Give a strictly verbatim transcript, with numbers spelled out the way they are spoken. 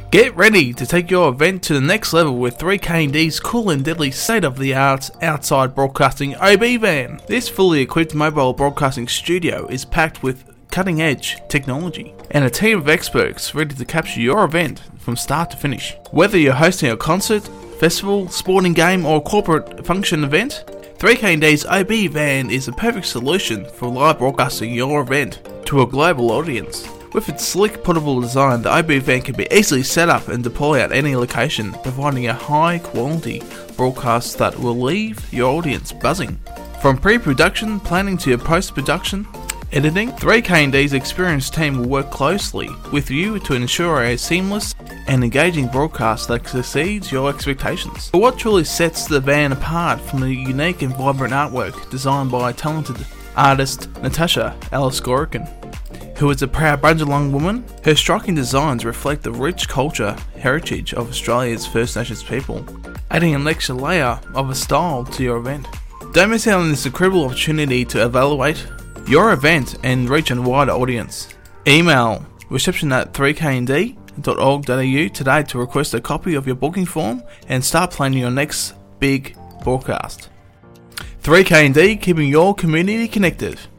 Get ready to take your event to the next level with three K and D's cool and deadly state-of-the-art outside broadcasting O B van. This fully equipped mobile broadcasting studio is packed with cutting-edge technology and a team of experts ready to capture your event from start to finish. Whether you're hosting a concert, festival, sporting game or corporate function event, three K and D's O B van is the perfect solution for live broadcasting your event to a global audience. With its sleek portable design, the O B van can be easily set up and deploy at any location, providing a high quality broadcast that will leave your audience buzzing. From pre-production planning to post-production editing, three K and D's experienced team will work closely with you to ensure a seamless and engaging broadcast that exceeds your expectations. But what truly sets the van apart from the unique and vibrant artwork designed by talented artist Natasha Alice-Gorican, who is a proud Bundjalung woman? Her striking designs reflect the rich culture heritage of Australia's First Nations people, adding an extra layer of a style to your event. Don't miss out on this incredible opportunity to evaluate your event and reach a wider audience. Email reception at three k n d dot org dot a u today to request a copy of your booking form and start planning your next big broadcast. three K and D, keeping your community connected.